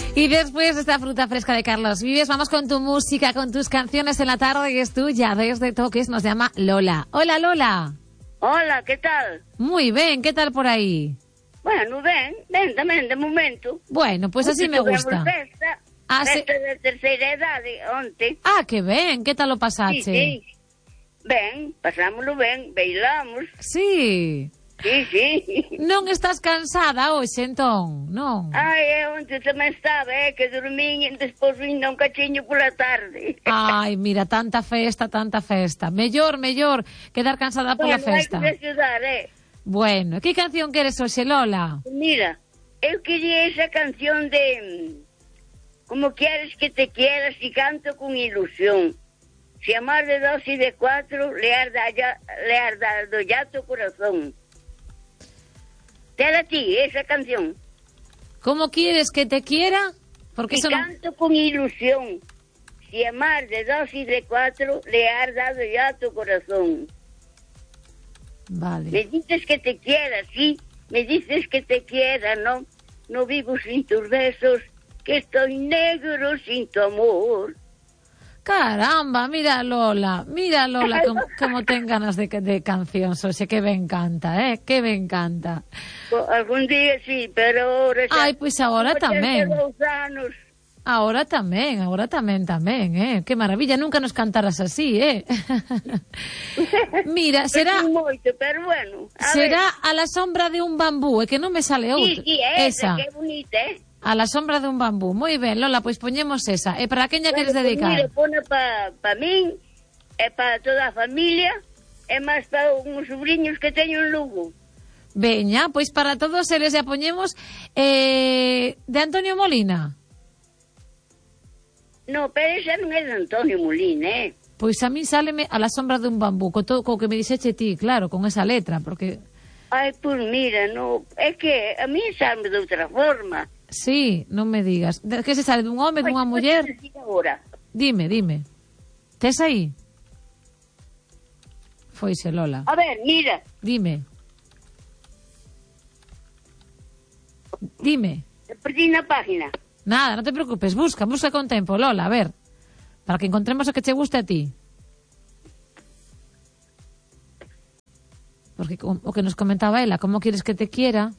Y después de esta fruta fresca de Carlos Vives, vamos con tu música, con tus canciones en la tarde, que es tuya, desde Toques, nos llama Lola. Hola, Lola. Hola, ¿qué tal? Muy bien, ¿qué tal por ahí? Bueno, ben tamén, de momento. Bueno, pues así me gusta. Festa de terceira edade, onte. Ah, que ben, que tal lo pasache? Sí. Ben, pasámoslo ben, bailamos. Sí. Sí. Non estás cansada hoxe, entón, non? Ai, onte tamén estaba, que dormín e despois vin un cachiño pola tarde. Ai, mira, tanta festa. Mellor quedar cansada pola festa. Hai que axudar, Bueno, que canción queres hoxe, Lola? Mira, eu quería esa canción de Como quieres que te quieras y canto con ilusión. Si amar de 2 y de 4 le arda ya tu corazón. Te da a ti esa canción. ¿Cómo quieres que te quiera? Porque y eso canto con ilusión. Si amar de 2 y de 4 le ha dado ya tu corazón. Vale. Me dices que te quiera, sí. Me dices que te quiera, no. No vivo sin tus besos, que estoy negro sin tu amor. Caramba, mira Lola, como ten ganas de canción, Xosé, que me encanta, que me encanta. Algún día sí, pero ahora xa... Ai, pois agora tamén. 82 anos. Ahora tamén, que maravilla, nunca nos cantaras así, Mira, será... Moito, pero bueno. Será a la sombra de un bambú, que non me sale outra. Sí, esa. Que bonita, A la sombra de un bambú. Moi ben, Lola, pois poñemos esa. E para quen lla queres dedicar? Mira, pone pa min, e para toda a familia, e máis para uns sobrinhos que teño en Lugo. Veña, pois para todos eles ya poñemos de Antonio Molina. No, pero esa non é de Antonio Molina, Pois a min sáleme a la sombra de un bambú, co que me dixeche ti, claro, con esa letra, porque... Ai, pois mira, no, é que a mí salme de outra forma. Sí, non me digas. Que se sale dun home, dunha muller? Dime. Tes aí? Foise, Lola. A ver, mira. Dime. Perdí na página. Nada, non te preocupes, busca con tempo, Lola, a ver. Para que encontremos o que che guste a ti. Porque o que nos comentaba ela, como quieres que te quiera...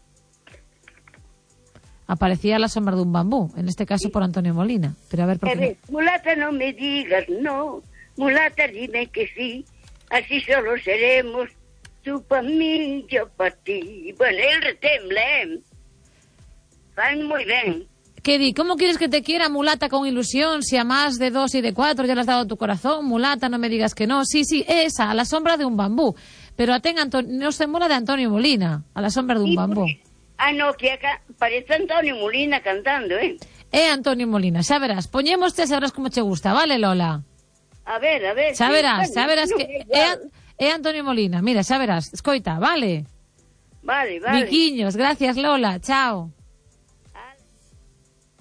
Aparecía a la sombra de un bambú, en este caso por Antonio Molina. Pero a ver, ¿por qué no? Mulata, no me digas no, mulata, dime que sí, así solo seremos, tú pa mí, yo pa ti. Bueno, él retembla, Van muy bien. ¿Qué di? ¿Cómo quieres que te quiera, mulata con ilusión? Si a más de 2 y de 4 ya le has dado tu corazón, mulata, no me digas que no. Sí, esa, a la sombra de un bambú. Pero no se mola de Antonio Molina, a la sombra de un bambú. Ah, no, que acá parece Antonio Molina cantando, Antonio Molina, xa verás. Poñémoste, xa verás como che gusta, vale, Lola? A ver. Xa verás que é Antonio Molina. Mira, xa verás. Escoita, vale? Vale. Biquiños, gracias, Lola. Chao.